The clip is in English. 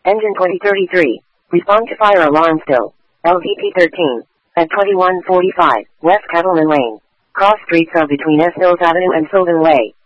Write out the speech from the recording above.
Engine 2033. Respond to fire alarm still. LVP 13. At 2145, West Cattleman Lane. Cross streets are between S. Hills Avenue and Sylvan Way.